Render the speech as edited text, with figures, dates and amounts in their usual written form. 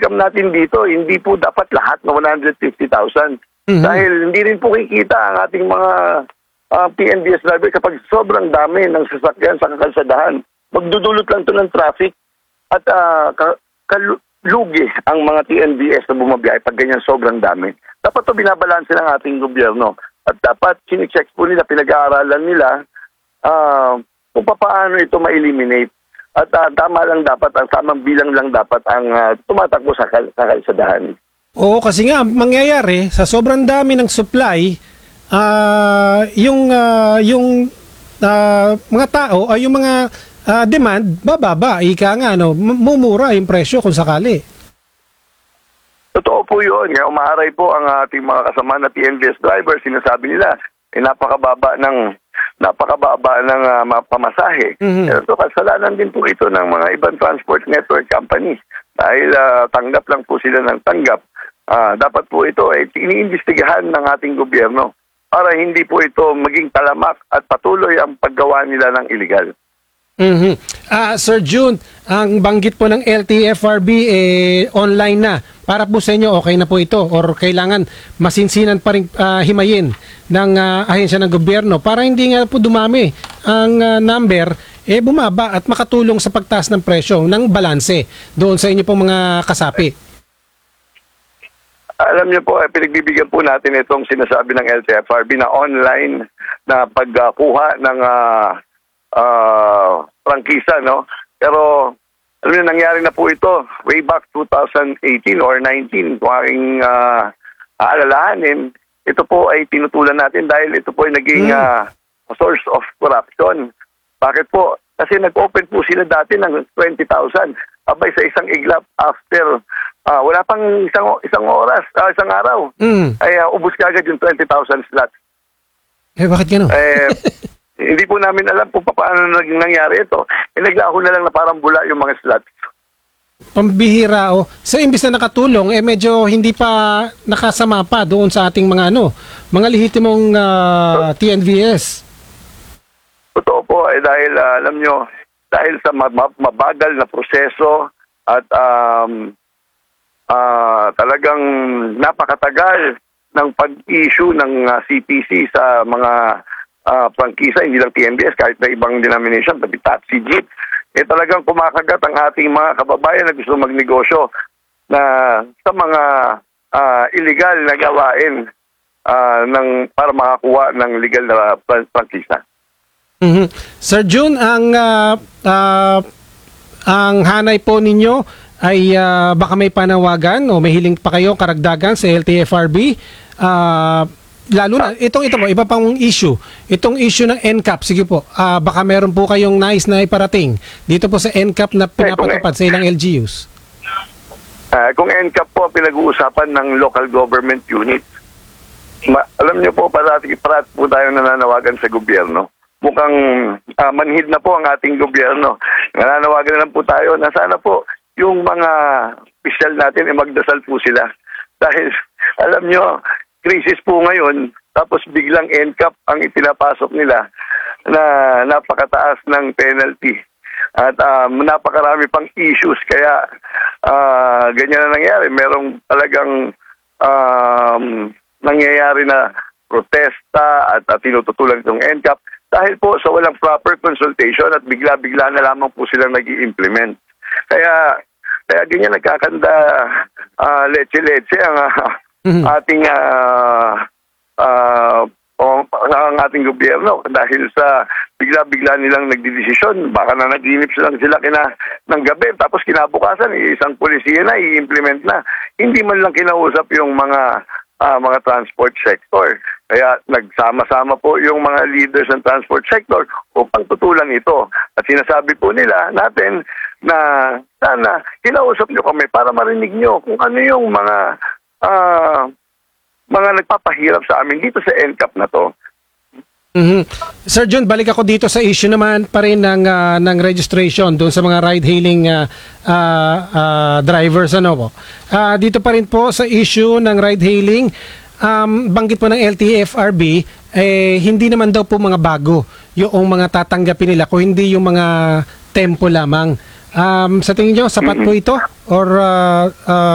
income natin dito, hindi po dapat lahat na 150,000. Dahil hindi rin po kikita ang ating mga PNBS driver kapag sobrang dami ng sasakyan sa kalsadahan. Magdudulot lang ito ng traffic at kalugi ang mga TNBS na bumabiyahe pag ganyan sobrang dami. Dapat ito binabalanse ng ating gobyerno. At dapat sinicheck po nila, pinag-aaralan nila kung paano ito ma-eliminate. At tama lang dapat, ang tamang bilang lang dapat ang tumatakbo sa kalsadahan. Oo, kasi nga, mangyayari, sa sobrang dami ng supply, yung mga tao, ay yung mga demand, bababa. Ika nga, no, mumura yung presyo kung sakali. Totoo po yun. Umaaray po ang ating mga kasama na TNBS driver. Sinasabi nila, napakababa ng pamasahe. So, kasalanan din po ito ng mga ibang transport network companies. Dahil tanggap lang po sila ng tanggap. Dapat po ito ay iniimbestigahan ng ating gobyerno para hindi po ito maging talamak at patuloy ang paggawa nila ng illegal. Sir June, ang banggit po ng LTFRB online na. Para po sa inyo, okay na po ito? Or kailangan masinsinan pa rin himayin ng ahensya ng gobyerno para hindi nga po dumami ang number, bumaba at makatulong sa pagtaas ng presyo ng balanse doon sa inyo pong mga kasapi? Alam niyo po, pinagbibigyan po natin itong sinasabi ng LTFRB na online na pagkuha ng prangkisa, no? Pero alam niyo, nangyari na po ito way back 2018 or 19 kung aking aalalahanin. Ito po ay tinutulan natin dahil ito po ay naging source of corruption. Bakit po? Kasi nag-open po sila dati ng 20,000. Abay sa isang iglap after wala pang isang oras, isang araw. Ay ubos kagad yung 20,000 slots. Bakit gano'n? Hindi po namin alam kung paano nangyari ito. Naglaho na lang na parang bula yung mga slots. Pambihira, o. So, imbis na nakatulong, medyo hindi pa nakasama pa doon sa ating mga mga lehitimong TNVS. Totoo po, dahil alam nyo, dahil sa mabagal na proseso at talagang napakatagal ng pag-issue ng CPC sa mga prangkisa, hindi lang TNBS, kahit na ibang denomination, pati taxi jeep, talagang kumakagat ang ating mga kababayan na gusto magnegosyo na sa mga illegal na gawain para makakuha ng legal na prangkisa. Sir June, ang hanay po ninyo ay baka may panawagan o may hiling pa kayo karagdagan sa LTFRB, lalo na itong iba pang issue, itong issue ng NCAP. Sige po, baka meron po kayong nais na iparating dito po sa NCAP na pinapatupad sa ilang LGUs. Kung NCAP po pinag-uusapan ng local government unit, alam niyo po, parati po tayo nananawagan sa gobyerno. Mukhang manhid na po ang ating gobyerno. Nananawagan na lang po tayo na sana po yung mga opisyal natin magdasal po sila. Dahil alam nyo, krisis po ngayon, tapos biglang NCAP ang itinapasok nila na napakataas ng penalty. At napakarami pang issues. Kaya ganyan na nangyari. Merong talagang nangyayari na protesta at tinututulan itong NCAP dahil po sa walang proper consultation at bigla-bigla na lamang po silang nag-i-implement. Kaya ganyan nagkakanda leche-leche ang ating ang ating gobyerno dahil sa bigla-bigla nilang nagdidesisyon. Baka na nag-inip sila ng gabi tapos kinabukasan isang polisiya na i-implement na. Hindi man lang kinausap yung mga transport sector. Kaya nagsama-sama po yung mga leaders ng transport sector upang tutulan ito. At sinasabi po nila natin na sana kinausap nyo kami para marinig nyo kung ano yung mga nagpapahirap sa amin dito sa NCAP na to. Sir John, balik ako dito sa issue naman pa rin ng registration doon sa mga ride-hailing drivers. Dito pa rin po sa issue ng ride-hailing, banggit po ng LTFRB, hindi naman daw po mga bago yung mga tatanggapin nila, kung hindi yung mga tempo lamang. Sa tingin nyo, sapat po ito? Or